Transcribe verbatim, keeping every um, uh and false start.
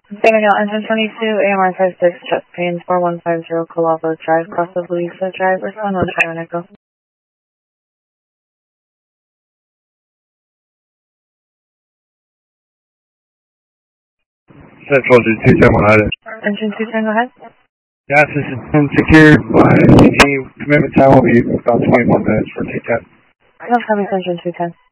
Daniel, engine twenty-two, A M R five six, chest pain, four one five zero, Calavo Drive, cross of Louisa Drive, respond one Sharon Echo. Central engine two ten, go ahead. Engine two ten, go ahead. Gas is secured by C G. Commitment time will be about twenty-one minutes for two ten. No problem, engine two ten.